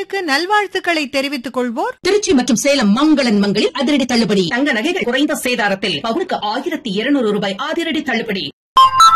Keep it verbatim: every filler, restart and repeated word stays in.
அவருக்கு நல்வாழ்த்துக்களை தெரிவித்துக் கொள்வோர் திருச்சி மற்றும் சேலம் மங்களன் மங்களில் அதிரடி தள்ளுபடி. தங்க நகைகள் குறைந்த சேதாரத்தில் பவுனுக்கு ஆயிரத்தி இருநூறு ரூபாய் அதிரடி தள்ளுபடி.